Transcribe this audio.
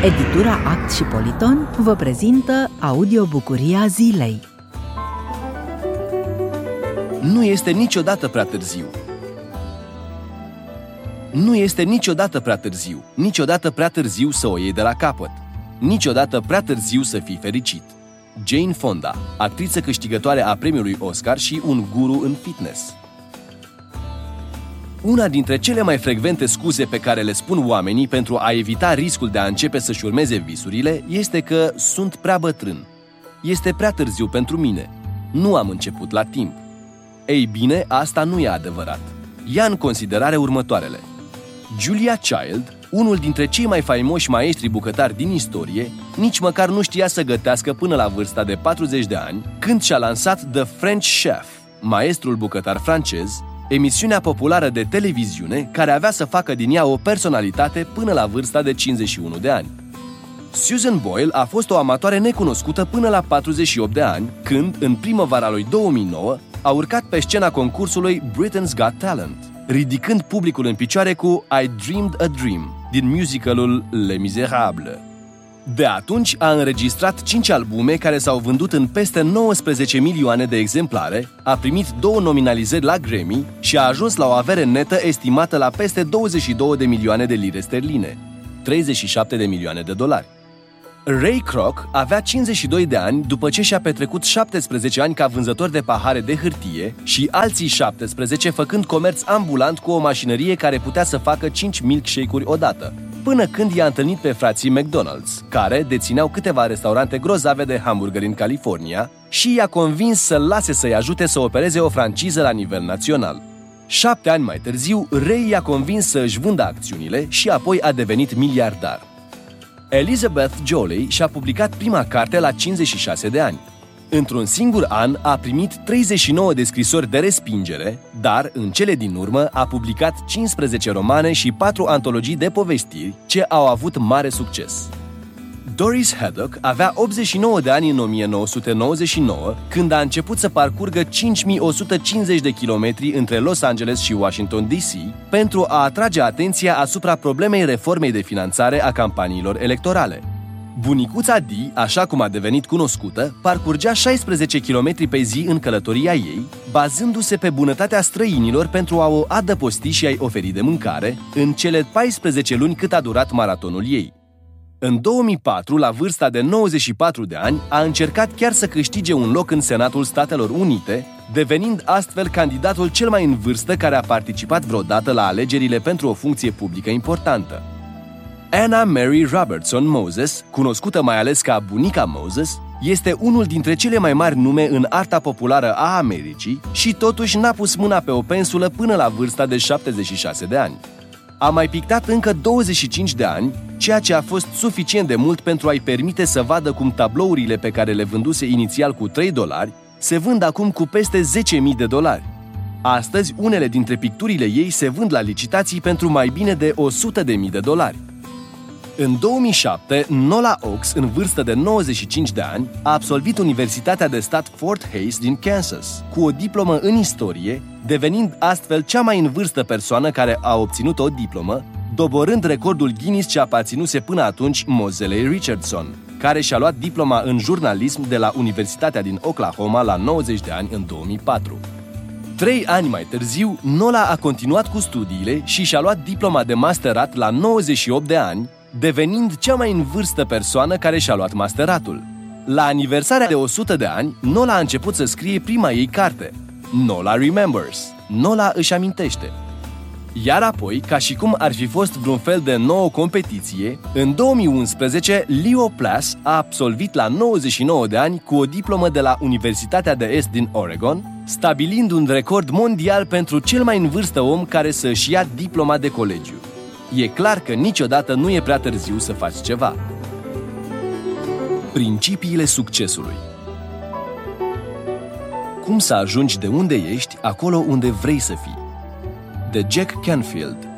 Editura Act și Politon vă prezintă audiobucuria zilei. Nu este niciodată prea târziu. Nu este niciodată prea târziu. Niciodată prea târziu să o iei de la capăt. Niciodată prea târziu să fii fericit. Jane Fonda, actriță câștigătoare a premiului Oscar și un guru în fitness. Una dintre cele mai frecvente scuze pe care le spun oamenii pentru a evita riscul de a începe să-și urmeze visurile este că sunt prea bătrân. Este prea târziu pentru mine. Nu am început la timp. Ei bine, asta nu e adevărat. Ia în considerare următoarele. Julia Child, unul dintre cei mai faimoși maestri bucătari din istorie, nici măcar nu știa să gătească până la vârsta de 40 de ani, când și-a lansat The French Chef, maestrul bucătar francez, emisiunea populară de televiziune care avea să facă din ea o personalitate până la vârsta de 51 de ani. Susan Boyle a fost o amatoare necunoscută până la 48 de ani, când, în primăvara lui 2009, a urcat pe scena concursului Britain's Got Talent, ridicând publicul în picioare cu I Dreamed a Dream, din musicalul Les Miserables. De atunci a înregistrat 5 albume care s-au vândut în peste 19 milioane de exemplare, a primit 2 nominalizări la Grammy și a ajuns la o avere netă estimată la peste 22 de milioane de lire sterline, 37 de milioane de dolari. Ray Kroc avea 52 de ani după ce și-a petrecut 17 ani ca vânzător de pahare de hârtie și alții 17 făcând comerț ambulant cu o mașinărie care putea să facă 5 milkshake-uri odată, până când i-a întâlnit pe frații McDonald's, care dețineau câteva restaurante grozave de hamburgeri în California și i-a convins să-l lase să-i ajute să opereze o franciză la nivel național. 7 ani mai târziu, Ray i-a convins să își vândă acțiunile și apoi a devenit miliardar. Elizabeth Jolley și-a publicat prima carte la 56 de ani. Într-un singur an a primit 39 de scrisori de respingere, dar, în cele din urmă, a publicat 15 romane și 4 antologii de povestiri, ce au avut mare succes. Doris Haddock avea 89 de ani în 1999, când a început să parcurgă 5150 de kilometri între Los Angeles și Washington DC pentru a atrage atenția asupra problemei reformei de finanțare a campaniilor electorale. Bunicuța Dee, așa cum a devenit cunoscută, parcurgea 16 km pe zi în călătoria ei, bazându-se pe bunătatea străinilor pentru a o adăposti și a-i oferi de mâncare în cele 14 luni cât a durat maratonul ei. În 2004, la vârsta de 94 de ani, a încercat chiar să câștige un loc în Senatul Statelor Unite, devenind astfel candidatul cel mai în vârstă care a participat vreodată la alegerile pentru o funcție publică importantă. Anna Mary Robertson Moses, cunoscută mai ales ca bunica Moses, este unul dintre cele mai mari nume în arta populară a Americii și totuși n-a pus mâna pe o pensulă până la vârsta de 76 de ani. A mai pictat încă 25 de ani, ceea ce a fost suficient de mult pentru a-i permite să vadă cum tablourile pe care le vânduse inițial cu $3 se vând acum cu peste $10.000. Astăzi, unele dintre picturile ei se vând la licitații pentru mai bine de $100.000. În 2007, Nola Oaks, în vârstă de 95 de ani, a absolvit Universitatea de Stat Fort Hays din Kansas, cu o diplomă în istorie, devenind astfel cea mai în vârstă persoană care a obținut o diplomă, doborând recordul Guinness ce aparținuse până atunci Moseley Richardson, care și-a luat diploma în jurnalism de la Universitatea din Oklahoma la 90 de ani în 2004. 3 ani mai târziu, Nola a continuat cu studiile și și-a luat diploma de masterat la 98 de ani, devenind cea mai în vârstă persoană care și-a luat masteratul. La aniversarea de 100 de ani, Nola a început să scrie prima ei carte, Nola Remembers, Nola își amintește. Iar apoi, ca și cum ar fi fost vreun fel de nouă competiție, în 2011, Leo Plass a absolvit la 99 de ani cu o diplomă de la Universitatea de Est din Oregon, stabilind un record mondial pentru cel mai în vârstă om care să își ia diploma de colegiu. E clar că niciodată nu e prea târziu să faci ceva. Principiile succesului. Cum să ajungi de unde ești acolo unde vrei să fii? De Jack Canfield.